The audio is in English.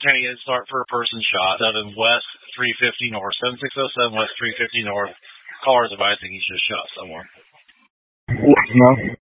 Kenny, start for a person shot. 7 West 350 North. 7607 West 350 North. Caller's advising he's just shot somewhere. No.